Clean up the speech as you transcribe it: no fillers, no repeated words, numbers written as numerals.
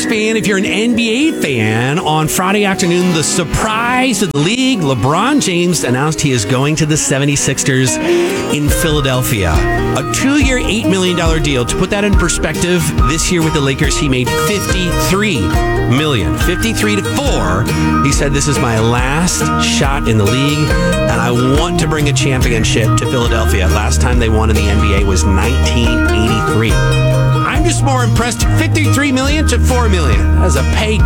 fan. If you're an NBA fan, on Friday afternoon, the surprise of the league, LeBron James announced he is going to the 76ers in Philadelphia. A 2-year, $8 million deal. To put that in perspective, this year with the Lakers, he made $53 million. 53 to 4. He said, this is my last shot in the league, and I want to bring a championship to Philadelphia. Last time they won in the NBA was 1983. I'm just more impressed. $53 million to $4 million as a pay